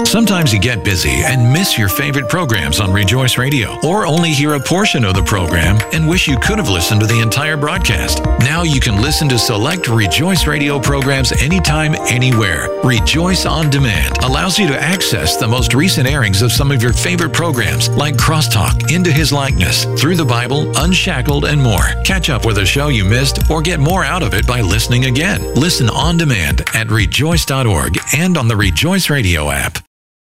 Sometimes you get busy and miss your favorite programs on Rejoice Radio, or only hear a portion of the program and wish you could have listened to the entire broadcast. Now you can listen to select Rejoice Radio programs anytime, anywhere. Rejoice On Demand allows you to access the most recent airings of some of your favorite programs like Crosstalk, Into His Likeness, Through the Bible, Unshackled, and more. Catch up with a show you missed or get more out of it by listening again. Listen on demand at rejoice.org and on the Rejoice Radio app.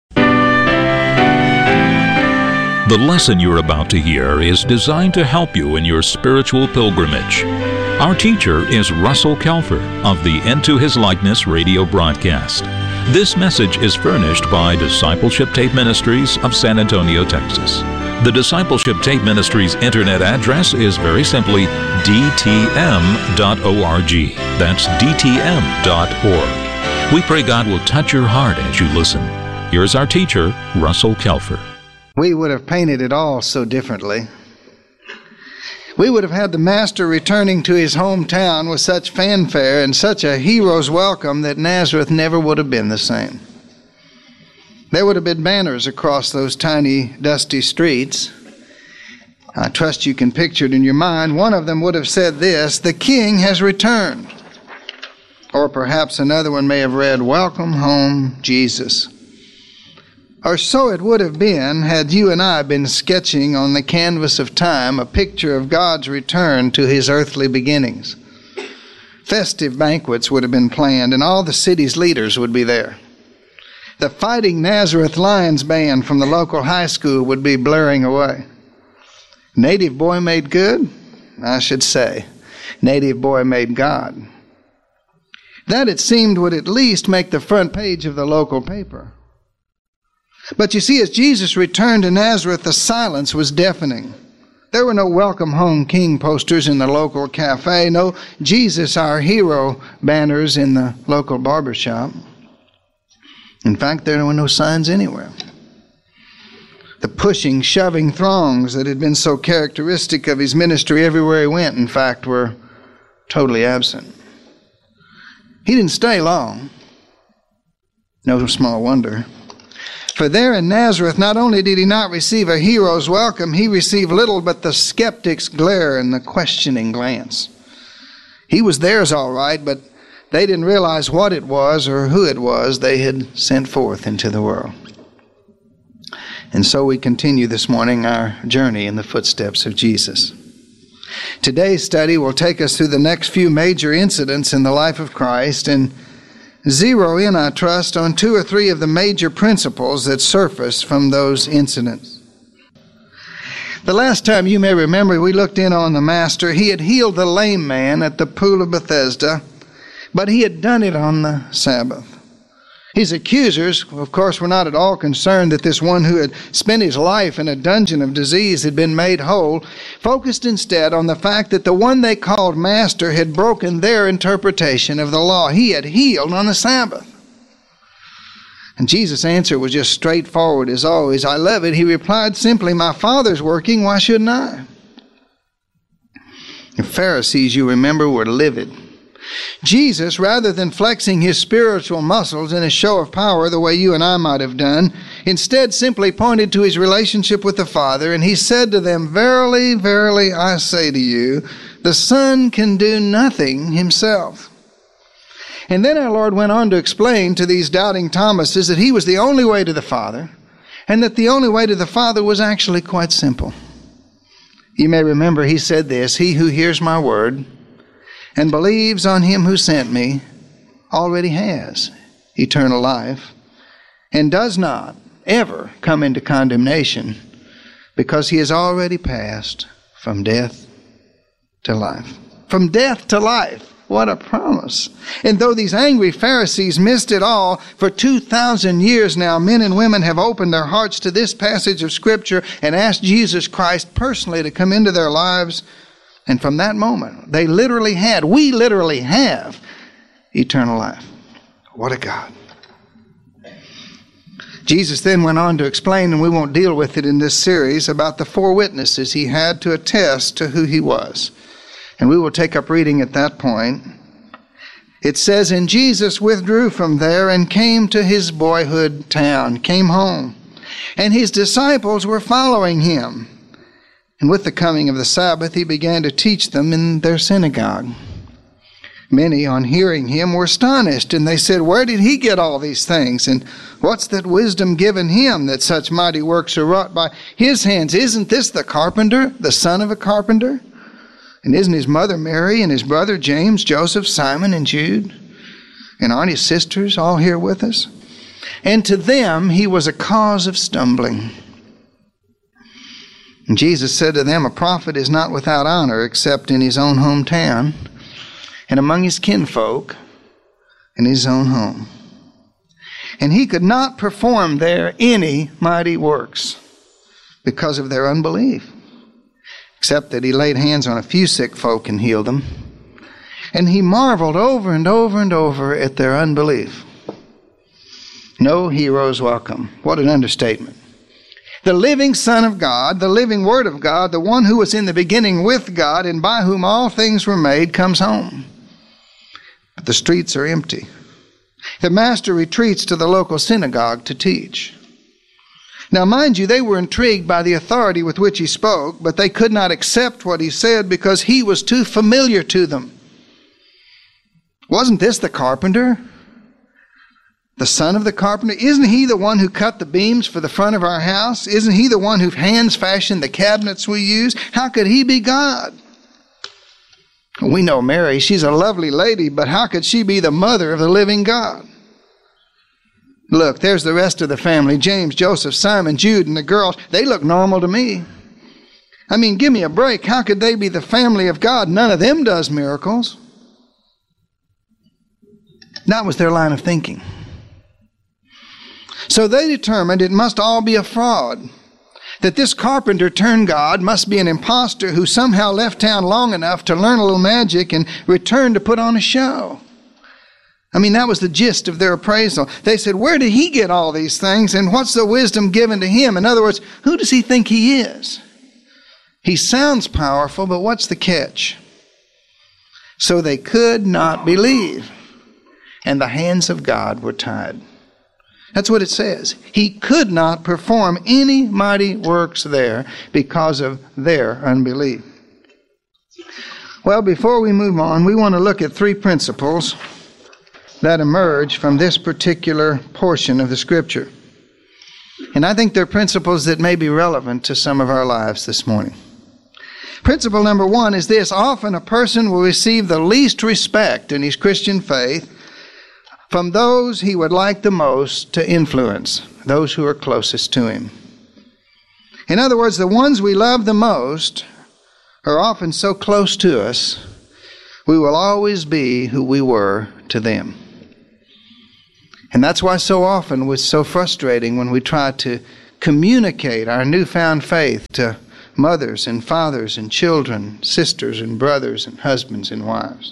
The lesson you're about to hear is designed to help you in your spiritual pilgrimage. Our teacher is Russell Kelfer of the Into His Likeness radio broadcast. This message is furnished by Discipleship Tape Ministries of San Antonio, Texas. The Discipleship Tape Ministries internet address is very simply dtm.org. That's dtm.org. We pray God will touch your heart as you listen. Here's our teacher, Russell Kelfer. We would have painted it all so differently. We would have had the Master returning to his hometown with such fanfare and such a hero's welcome that Nazareth never would have been the same. There would have been banners across those tiny, dusty streets. I trust you can picture it in your mind. One of them would have said this: "The King has returned." Or perhaps another one may have read, "Welcome home, Jesus." Or so it would have been had you and I been sketching on the canvas of time a picture of God's return to his earthly beginnings. Festive banquets would have been planned, and all the city's leaders would be there. The Fighting Nazareth Lions band from the local high school would be blaring away. Native boy made good? I should say, native boy made God. That, it seemed, would at least make the front page of the local paper. But you see, as Jesus returned to Nazareth, the silence was deafening. There were no "Welcome Home King" posters in the local cafe, no "Jesus Our Hero" banners in the local barbershop. In fact, there were no signs anywhere. The pushing, shoving throngs that had been so characteristic of his ministry everywhere he went, in fact, were totally absent. He didn't stay long. No small wonder. For there in Nazareth, not only did he not receive a hero's welcome, he received little but the skeptic's glare and the questioning glance. He was theirs all right, but they didn't realize what it was or who it was they had sent forth into the world. And so we continue this morning our journey in the footsteps of Jesus. Today's study will take us through the next few major incidents in the life of Christ and zero in, I trust, on 2 or 3 of the major principles that surface from those incidents. The last time, you may remember, we looked in on the Master. He had healed the lame man at the pool of Bethesda, but he had done it on the Sabbath. His accusers, of course, were not at all concerned that this one who had spent his life in a dungeon of disease had been made whole, focused instead on the fact that the one they called Master had broken their interpretation of the law. He had healed on the Sabbath. And Jesus' answer was just straightforward as always. I love it. He replied simply, "My Father's working, why shouldn't I?" The Pharisees, you remember, were livid. Jesus, rather than flexing his spiritual muscles in a show of power the way you and I might have done, instead simply pointed to his relationship with the Father, and he said to them, "Verily, verily, I say to you, the Son can do nothing himself." And then our Lord went on to explain to these doubting Thomases that he was the only way to the Father, and that the only way to the Father was actually quite simple. You may remember he said this: "He who hears my word and believes on him who sent me already has eternal life and does not ever come into condemnation, because he has already passed from death to life." From death to life. What a promise. And though these angry Pharisees missed it all, for 2,000 years now, men and women have opened their hearts to this passage of Scripture and asked Jesus Christ personally to come into their lives. And from that moment, we literally have eternal life. What a God. Jesus then went on to explain, and we won't deal with it in this series, about the 4 witnesses he had to attest to who he was. And we will take up reading at that point. It says, and Jesus withdrew from there and came to his boyhood town, came home. And his disciples were following him. And with the coming of the Sabbath, he began to teach them in their synagogue. Many, on hearing him, were astonished, and they said, where did he get all these things? And what's that wisdom given him that such mighty works are wrought by his hands? Isn't this the carpenter, the son of a carpenter? And isn't his mother Mary and his brother James, Joseph, Simon, and Jude? And aren't his sisters all here with us? And to them he was a cause of stumbling. And Jesus said to them, a prophet is not without honor except in his own hometown, and among his kinfolk, in his own home. And he could not perform there any mighty works because of their unbelief, except that he laid hands on a few sick folk and healed them. And he marveled over and over and over at their unbelief. No heroes welcome. What an understatement. The living Son of God, the living Word of God, the one who was in the beginning with God and by whom all things were made, comes home. But the streets are empty. The master retreats to the local synagogue to teach. Now, mind you, they were intrigued by the authority with which he spoke, but they could not accept what he said because he was too familiar to them. Wasn't this the carpenter? The son of the carpenter? Isn't he the one who cut the beams for the front of our house? Isn't he the one whose hands fashioned the cabinets we use? How could he be God? We know Mary. She's a lovely lady, but how could she be the mother of the living God? Look, there's the rest of the family. James, Joseph, Simon, Jude, and the girls. They look normal to me. I mean, give me a break. How could they be the family of God? None of them does miracles. That was their line of thinking. So they determined it must all be a fraud, that this carpenter turned God must be an imposter who somehow left town long enough to learn a little magic and returned to put on a show. I mean, that was the gist of their appraisal. They said, where did he get all these things, and what's the wisdom given to him? In other words, who does he think he is? He sounds powerful, but what's the catch? So they could not believe, and the hands of God were tied. That's what it says. He could not perform any mighty works there because of their unbelief. Well, before we move on, we want to look at three principles that emerge from this particular portion of the Scripture. And I think they're principles that may be relevant to some of our lives this morning. Principle number one is this: often a person will receive the least respect in his Christian faith from those he would like the most to influence, those who are closest to him. In other words, the ones we love the most are often so close to us, we will always be who we were to them. And that's why so often it was so frustrating when we try to communicate our newfound faith to mothers and fathers and children, sisters and brothers and husbands and wives.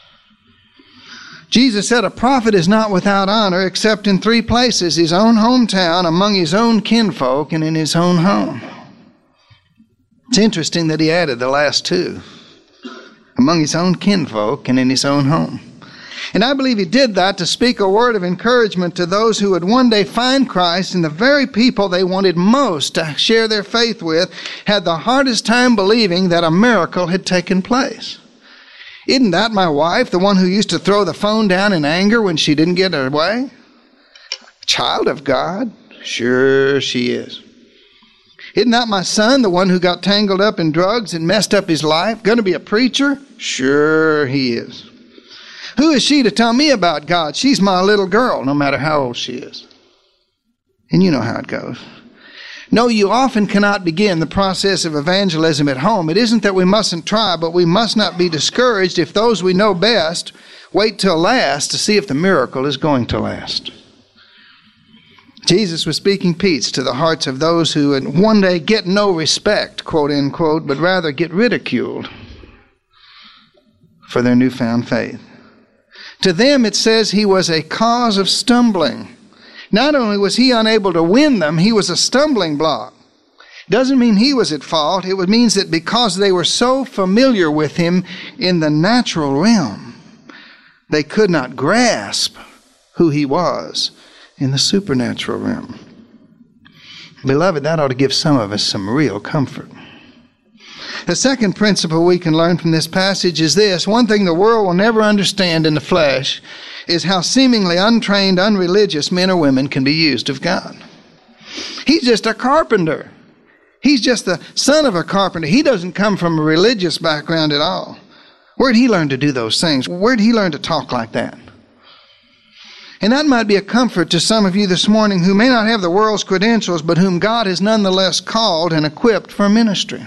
Jesus said a prophet is not without honor except in three places: his own hometown, among his own kinfolk, and in his own home. It's interesting that he added the last two: among his own kinfolk and in his own home. And I believe he did that to speak a word of encouragement to those who would one day find Christ, and the very people they wanted most to share their faith with had the hardest time believing that a miracle had taken place. Isn't that my wife, the one who used to throw the phone down in anger when she didn't get her way? Child of God? Sure she is. Isn't that my son, the one who got tangled up in drugs and messed up his life? Going to be a preacher? Sure he is. Who is she to tell me about God? She's my little girl, no matter how old she is. And you know how it goes. No, you often cannot begin the process of evangelism at home. It isn't that we mustn't try, but we must not be discouraged if those we know best wait till last to see if the miracle is going to last. Jesus was speaking peace to the hearts of those who would one day get no respect, quote unquote, but rather get ridiculed for their newfound faith. To them it says he was a cause of stumbling. Not only was he unable to win them, he was a stumbling block. Doesn't mean he was at fault. It means that because they were so familiar with him in the natural realm, They could not grasp who he was in the supernatural realm. Beloved, that ought to give some of us some real comfort. The second principle we can learn from this passage is this. One thing the world will never understand in the flesh is how seemingly untrained, unreligious men or women can be used of God. He's just a carpenter. He's just the son of a carpenter. He doesn't come from a religious background at all. Where did he learn to do those things? Where did he learn to talk like that? And that might be a comfort to some of you this morning who may not have the world's credentials, but whom God has nonetheless called and equipped for ministry.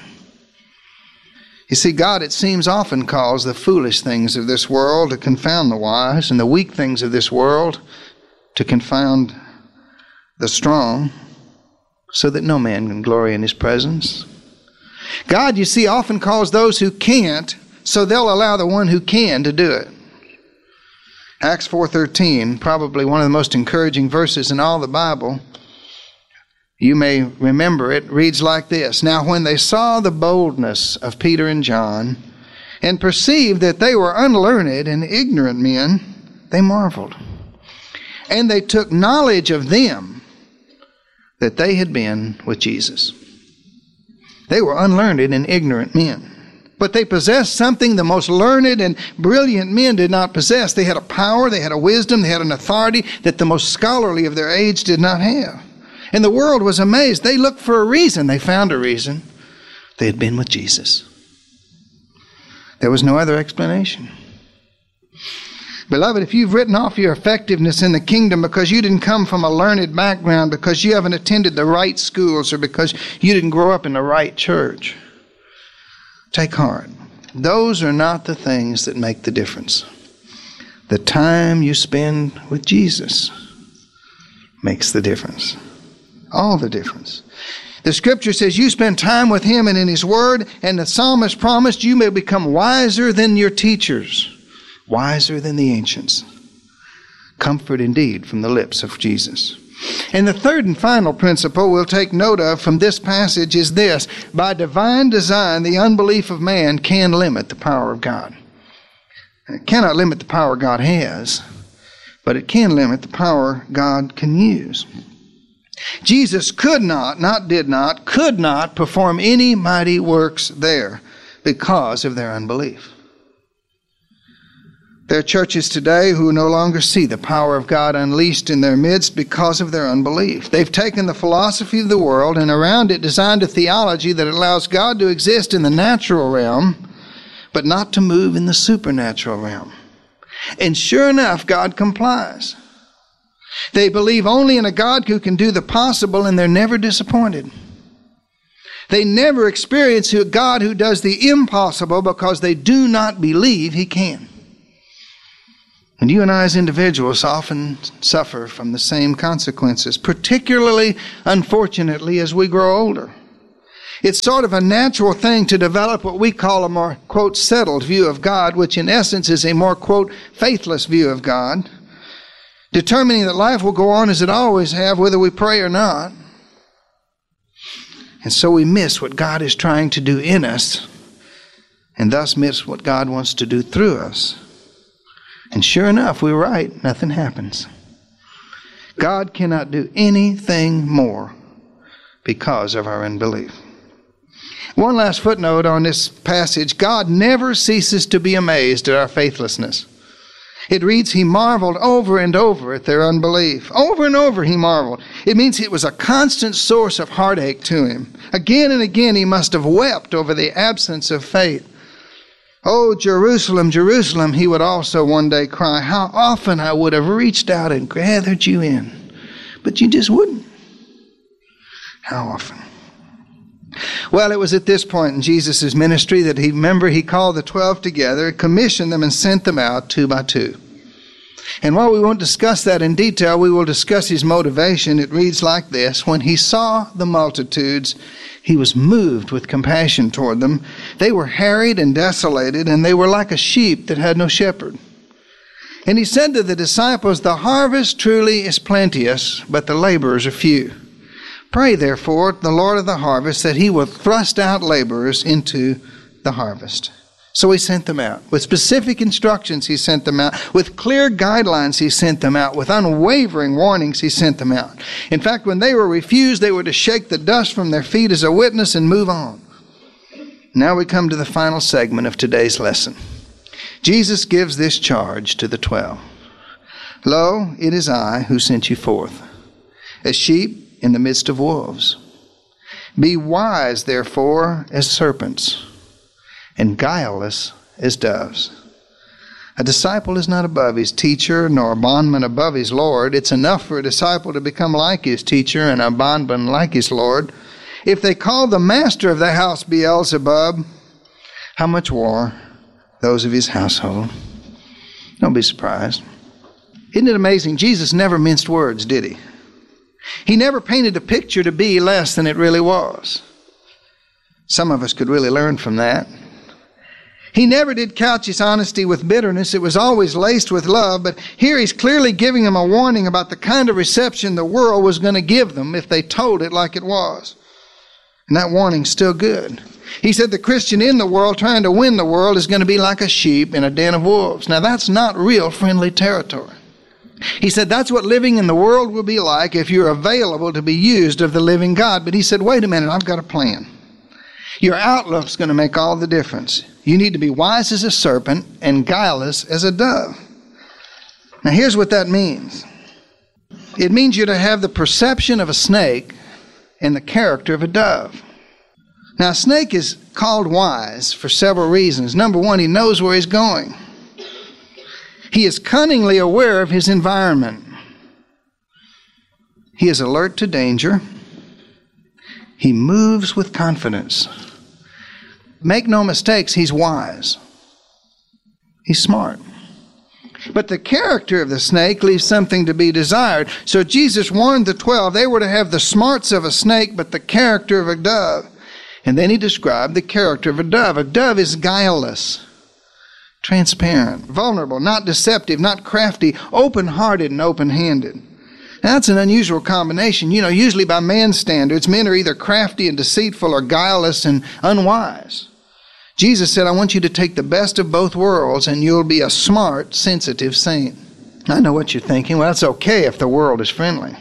You see, God, it seems, often calls the foolish things of this world to confound the wise, and the weak things of this world to confound the strong, so that no man can glory in his presence. God, you see, often calls those who can't, so they'll allow the one who can to do it. Acts 4:13, probably one of the most encouraging verses in all the Bible. You may remember it, reads like this. Now when they saw the boldness of Peter and John and perceived that they were unlearned and ignorant men, they marveled. And they took knowledge of them that they had been with Jesus. They were unlearned and ignorant men. But they possessed something the most learned and brilliant men did not possess. They had a power, they had a wisdom, they had an authority that the most scholarly of their age did not have. And the world was amazed. They looked for a reason. They found a reason. They had been with Jesus. There was no other explanation. Beloved, if you've written off your effectiveness in the kingdom because you didn't come from a learned background, because you haven't attended the right schools, or because you didn't grow up in the right church, take heart. Those are not the things that make the difference. The time you spend with Jesus makes the difference. All the difference. The scripture says you spend time with him and in his word, and the psalmist promised you may become wiser than your teachers, wiser than the ancients. Comfort indeed from the lips of Jesus. And the third and final principle we'll take note of from this passage is this. By divine design, the unbelief of man can limit the power of God. It cannot limit the power God has, but it can limit the power God can use. Jesus could not perform any mighty works there because of their unbelief. There are churches today who no longer see the power of God unleashed in their midst because of their unbelief. They've taken the philosophy of the world and around it designed a theology that allows God to exist in the natural realm, but not to move in the supernatural realm. And sure enough, God complies. They believe only in a God who can do the possible, and they're never disappointed. They never experience a God who does the impossible because they do not believe he can. And you and I as individuals often suffer from the same consequences, particularly, unfortunately, as we grow older. It's sort of a natural thing to develop what we call a more, quote, settled view of God, which in essence is a more, quote, faithless view of God, determining that life will go on as it always have, whether we pray or not. And so we miss what God is trying to do in us, and thus miss what God wants to do through us. And sure enough, we're right. Nothing happens. God cannot do anything more because of our unbelief. One last footnote on this passage. God never ceases to be amazed at our faithlessness. It reads, he marveled over and over at their unbelief. Over and over he marveled. It means it was a constant source of heartache to him. Again and again he must have wept over the absence of faith. Oh, Jerusalem, Jerusalem, he would also one day cry, how often I would have reached out and gathered you in, but you just wouldn't. How often? Well, it was at this point in Jesus' ministry that he called the 12 together, commissioned them, and sent them out 2 by 2. And while we won't discuss that in detail, we will discuss his motivation. It reads like this. When he saw the multitudes, he was moved with compassion toward them. They were harried and desolated, and they were like a sheep that had no shepherd. And he said to the disciples, the harvest truly is plenteous, but the laborers are few. Pray, therefore, the Lord of the harvest, that he will thrust out laborers into the harvest. So he sent them out. With specific instructions, he sent them out. With clear guidelines, he sent them out. With unwavering warnings, he sent them out. In fact, when they were refused, they were to shake the dust from their feet as a witness and move on. Now we come to the final segment of today's lesson. Jesus gives this charge to the 12. Lo, it is I who sent you forth, as sheep in the midst of wolves. Be wise, therefore, as serpents, and guileless as doves. A disciple is not above his teacher, nor a bondman above his Lord. It's enough for a disciple to become like his teacher and a bondman like his Lord. If they call the master of the house Beelzebub, how much more those of his household? Don't be surprised. Isn't it amazing? Jesus never minced words, did he? He never painted a picture to be less than it really was. Some of us could really learn from that. He never did couch his honesty with bitterness. It was always laced with love, but here he's clearly giving them a warning about the kind of reception the world was going to give them if they told it like it was. And that warning's still good. He said the Christian in the world trying to win the world is going to be like a sheep in a den of wolves. Now that's not real friendly territory. He said that's what living in the world will be like if you're available to be used of the living God. But he said, wait a minute, I've got a plan. Your outlook's going to make all the difference. You need to be wise as a serpent and guileless as a dove. Now here's what that means. It means you're to have the perception of a snake and the character of a dove. Now a snake is called wise for several reasons. Number one, he knows where he's going. He is cunningly aware of his environment. He is alert to danger. He moves with confidence. Make no mistakes, he's wise. He's smart. But the character of the snake leaves something to be desired. So Jesus warned the 12 they were to have the smarts of a snake, but the character of a dove. And then he described the character of a dove. A dove is guileless, transparent, vulnerable, not deceptive, not crafty, open-hearted and open-handed. Now, that's an unusual combination. You know, usually by man's standards, men are either crafty and deceitful or guileless and unwise. Jesus said, I want you to take the best of both worlds and you'll be a smart, sensitive saint. I know what you're thinking. Well, that's okay if the world is friendly.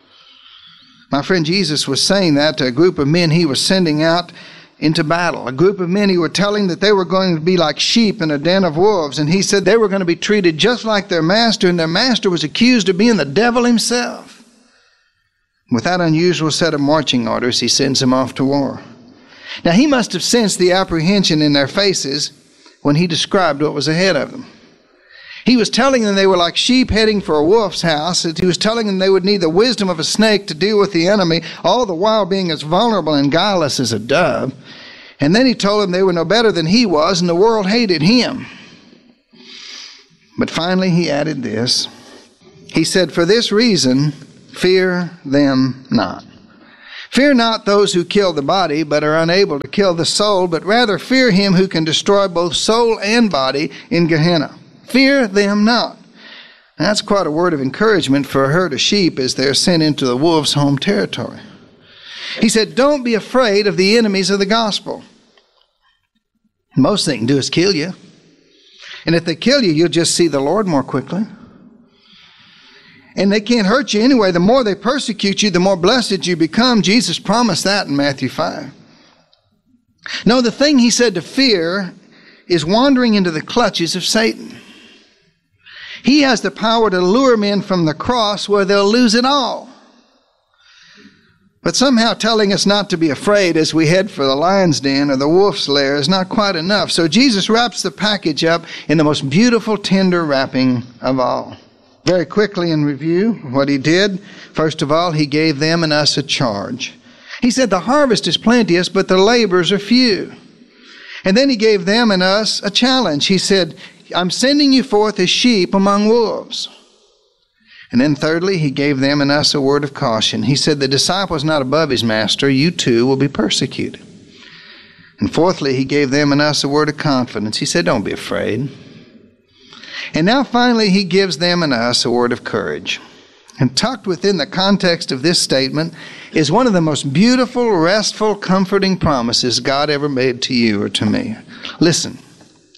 My friend, Jesus was saying that to a group of men he was sending out into battle. A group of men he was telling that they were going to be like sheep in a den of wolves. And he said they were going to be treated just like their master, and their master was accused of being the devil himself. With that unusual set of marching orders, he sends them off to war. Now, he must have sensed the apprehension in their faces when he described what was ahead of them. He was telling them they were like sheep heading for a wolf's house. He was telling them they would need the wisdom of a snake to deal with the enemy, all the while being as vulnerable and guileless as a dove. And then he told them they were no better than he was, and the world hated him. But finally he added this. He said, for this reason, fear them not. Fear not those who kill the body, but are unable to kill the soul, but rather fear him who can destroy both soul and body in Gehenna. Fear them not. Now, that's quite a word of encouragement for a herd of sheep as they're sent into the wolves' home territory. He said, don't be afraid of the enemies of the gospel. Most they can do is kill you. And if they kill you, you'll just see the Lord more quickly. And they can't hurt you anyway. The more they persecute you, the more blessed you become. Jesus promised that in Matthew 5. No, the thing he said to fear is wandering into the clutches of Satan. He has the power to lure men from the cross where they'll lose it all. But somehow telling us not to be afraid as we head for the lion's den or the wolf's lair is not quite enough. So Jesus wraps the package up in the most beautiful, tender wrapping of all. Very quickly in review, what he did, first of all, he gave them and us a charge. He said, the harvest is plenteous, but the laborers are few. And then he gave them and us a challenge. He said, I'm sending you forth as sheep among wolves. And then thirdly, he gave them and us a word of caution. He said, the disciple is not above his master. You too will be persecuted. And fourthly, he gave them and us a word of confidence. He said, don't be afraid. And now finally, he gives them and us a word of courage. And tucked within the context of this statement is one of the most beautiful, restful, comforting promises God ever made to you or to me. Listen,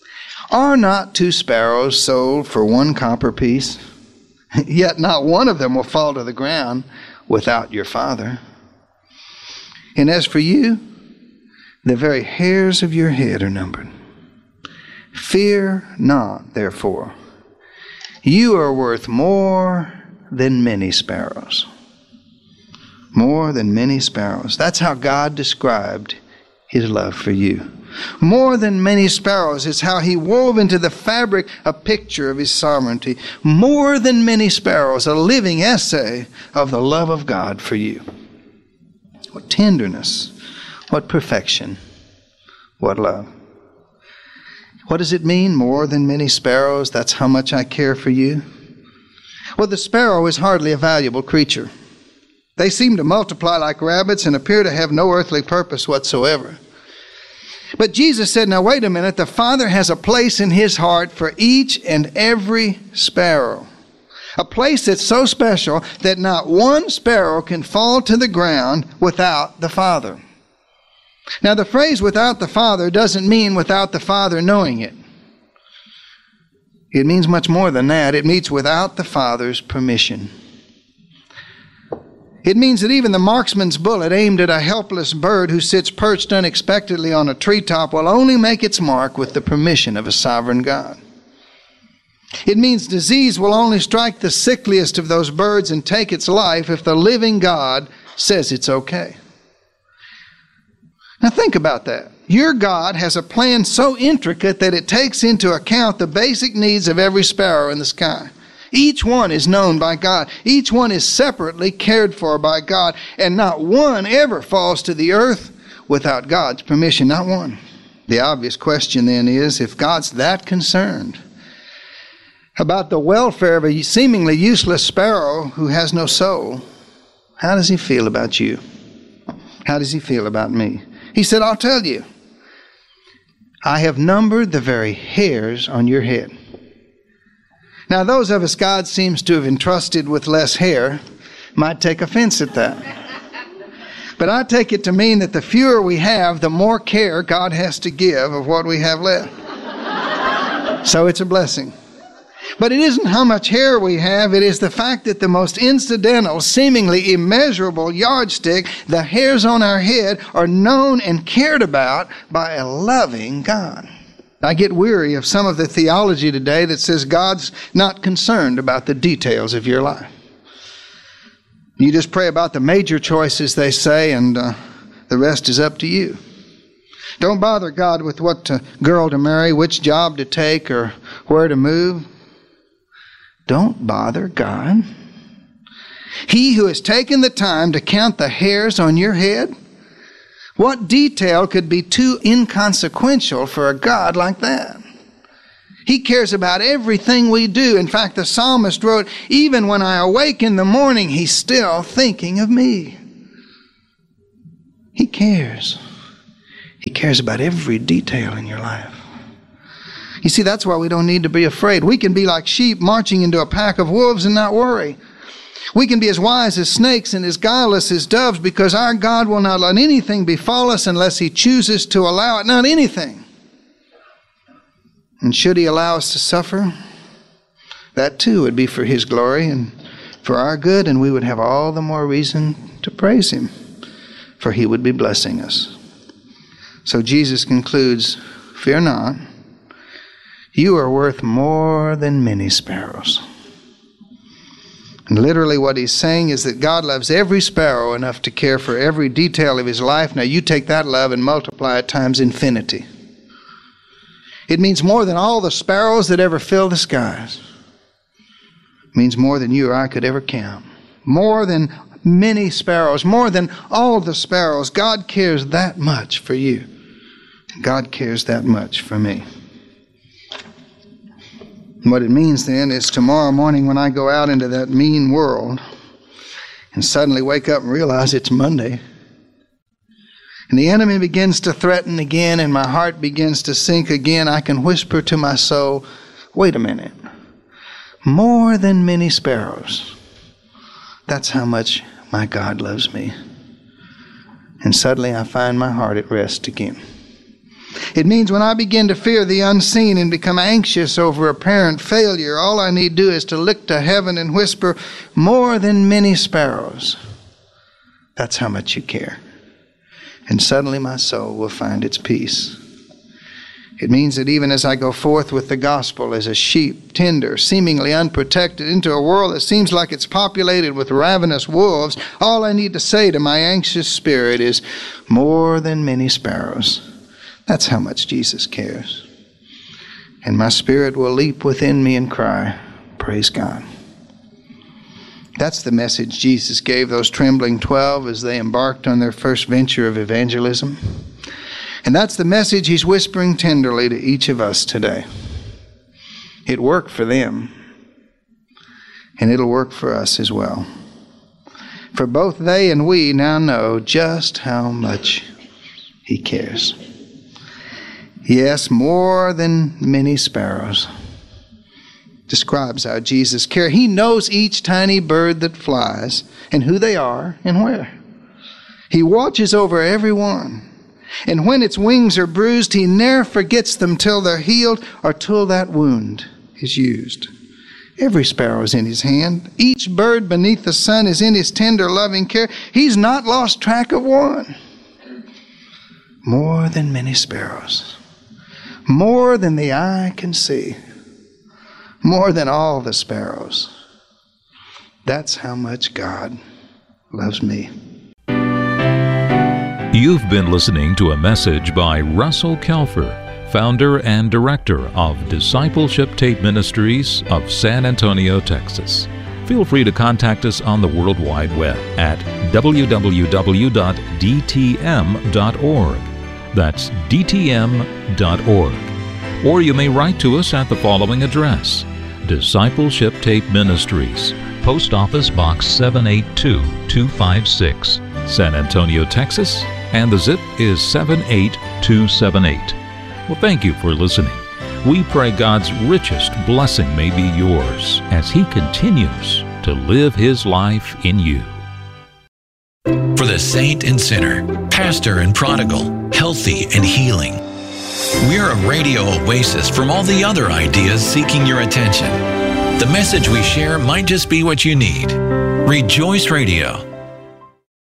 Are not 2 sparrows sold for 1 copper piece? Yet not one of them will fall to the ground without your Father. And as for you, the very hairs of your head are numbered. Fear not, therefore. You are worth more than many sparrows. More than many sparrows. That's how God described His love for you. More than many sparrows is how He wove into the fabric a picture of His sovereignty. More than many sparrows, a living essay of the love of God for you. What tenderness, what perfection, what love. What does it mean, more than many sparrows? That's how much I care for you. Well, the sparrow is hardly a valuable creature. They seem to multiply like rabbits and appear to have no earthly purpose whatsoever. But Jesus said, now wait a minute, the Father has a place in His heart for each and every sparrow. A place that's so special that not one sparrow can fall to the ground without the Father. Now the phrase without the Father doesn't mean without the Father knowing it. It means much more than that. It means without the Father's permission. It means that even the marksman's bullet aimed at a helpless bird who sits perched unexpectedly on a treetop will only make its mark with the permission of a sovereign God. It means disease will only strike the sickliest of those birds and take its life if the living God says it's okay. Now think about that. Your God has a plan so intricate that it takes into account the basic needs of every sparrow in the sky. Each one is known by God. Each one is separately cared for by God. And not one ever falls to the earth without God's permission. Not one. The obvious question then is, if God's that concerned about the welfare of a seemingly useless sparrow who has no soul, how does He feel about you? How does He feel about me? He said, I'll tell you. I have numbered the very hairs on your head. Now, those of us God seems to have entrusted with less hair might take offense at that. But I take it to mean that the fewer we have, the more care God has to give of what we have left. So it's a blessing. But it isn't how much hair we have, it is the fact that the most incidental, seemingly immeasurable yardstick, the hairs on our head, are known and cared about by a loving God. I get weary of some of the theology today that says God's not concerned about the details of your life. You just pray about the major choices, they say, and the rest is up to you. Don't bother God with what girl to marry, which job to take, or where to move. Don't bother God. He who has taken the time to count the hairs on your head, what detail could be too inconsequential for a God like that? He cares about everything we do. In fact, the psalmist wrote, even when I awake in the morning, He's still thinking of me. He cares. He cares about every detail in your life. You see, that's why we don't need to be afraid. We can be like sheep marching into a pack of wolves and not worry. We can be as wise as snakes and as guileless as doves because our God will not let anything befall us unless He chooses to allow it. Not anything. And should He allow us to suffer, that too would be for His glory and for our good, and we would have all the more reason to praise Him, for He would be blessing us. So Jesus concludes, fear not, you are worth more than many sparrows. And literally what He's saying is that God loves every sparrow enough to care for every detail of his life. Now you take that love and multiply it times infinity. It means more than all the sparrows that ever fill the skies. It means more than you or I could ever count. More than many sparrows, more than all the sparrows. God cares that much for you. God cares that much for me. What it means then is tomorrow morning when I go out into that mean world and suddenly wake up and realize it's Monday, and the enemy begins to threaten again and my heart begins to sink again, I can whisper to my soul, wait a minute, more than many sparrows. That's how much my God loves me. And suddenly I find my heart at rest again. It means when I begin to fear the unseen and become anxious over apparent failure, all I need do is to look to heaven and whisper, more than many sparrows. That's how much you care. And suddenly my soul will find its peace. It means that even as I go forth with the gospel as a sheep, tender, seemingly unprotected, into a world that seems like it's populated with ravenous wolves, all I need to say to my anxious spirit is, more than many sparrows. That's how much Jesus cares. And my spirit will leap within me and cry, praise God. That's the message Jesus gave those trembling 12 as they embarked on their first venture of evangelism. And that's the message he's whispering tenderly to each of us today. It worked for them, and it'll work for us as well. For both they and we now know just how much he cares. Yes, more than many sparrows. Describes how Jesus cares. He knows each tiny bird that flies and who they are and where. He watches over every one. And when its wings are bruised, he never forgets them till they're healed or till that wound is used. Every sparrow is in his hand. Each bird beneath the sun is in his tender, loving care. He's not lost track of one. More than many sparrows. More than the eye can see. More than all the sparrows. That's how much God loves me. You've been listening to a message by Russell Kelfer, founder and director of Discipleship Tape Ministries of San Antonio, Texas. Feel free to contact us on the World Wide Web at www.dtm.org. That's dtm.org. Or you may write to us at the following address: Discipleship Tape Ministries, Post Office Box 782256, San Antonio, Texas, and the zip is 78278. Well, thank you for listening. We pray God's richest blessing may be yours as He continues to live His life in you. For the saint and sinner, pastor and prodigal, healthy and healing. We're a radio oasis from all the other ideas seeking your attention. The message we share might just be what you need. Rejoice Radio.